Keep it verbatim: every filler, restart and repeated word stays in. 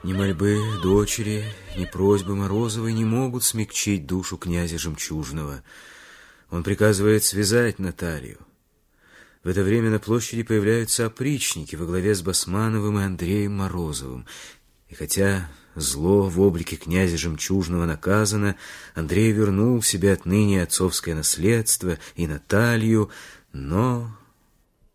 Ни мольбы дочери, ни просьбы Морозовой не могут смягчить душу князя Жемчужного. Он приказывает связать Наталью. В это время на площади появляются опричники во главе с Басмановым и Андреем Морозовым. И хотя зло в облике князя Жемчужного наказано, Андрей вернул себе отныне отцовское наследство и Наталью, но